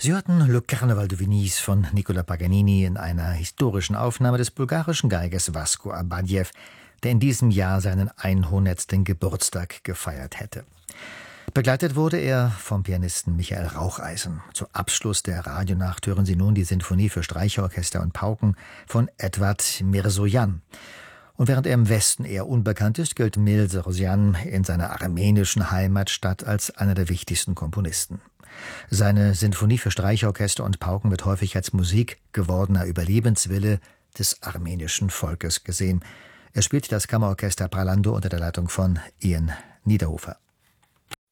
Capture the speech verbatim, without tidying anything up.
Sie hörten Le Carnaval de Venise von Nicola Paganini in einer historischen Aufnahme des bulgarischen Geigers Vasko Abadjew, der in diesem Jahr seinen hundertsten Geburtstag gefeiert hätte. Begleitet wurde er vom Pianisten Michael Raucheisen. Zum Abschluss der Radionacht hören Sie nun die Sinfonie für Streichorchester und Pauken von Edward Mirzoyan. Und während er im Westen eher unbekannt ist, gilt Mirzoyan in seiner armenischen Heimatstadt als einer der wichtigsten Komponisten. Seine Sinfonie für Streichorchester und Pauken wird häufig als Musik gewordener Überlebenswille des armenischen Volkes gesehen. Er spielt das Kammerorchester Pralando unter der Leitung von Ian Niederhofer.